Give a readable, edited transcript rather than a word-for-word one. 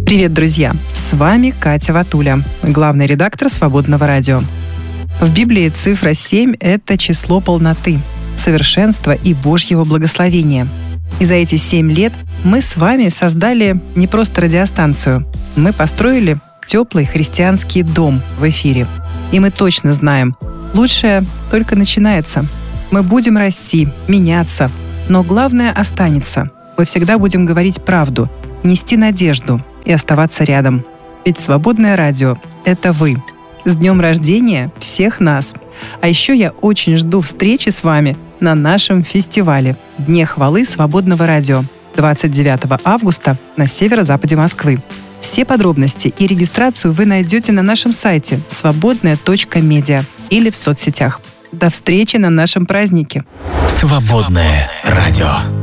Привет, друзья! С вами Катя Ватуля, главный редактор «Свободного радио». В Библии цифра 7 – это число полноты, совершенства и Божьего благословения. И за эти 7 лет мы с вами создали не просто радиостанцию, мы построили теплый христианский дом в эфире. И мы точно знаем, лучшее только начинается. Мы будем расти, меняться, но главное останется. Мы всегда будем говорить правду, нести надежду и оставаться рядом. Ведь «Свободное радио» — это вы. С днем рождения всех нас! А еще я очень жду встречи с вами на нашем фестивале «Дне хвалы Свободного радио» 29 августа на северо-западе Москвы. Все подробности и регистрацию вы найдете на нашем сайте свободное.медиа или в соцсетях. До встречи на нашем празднике! «Свободное радио».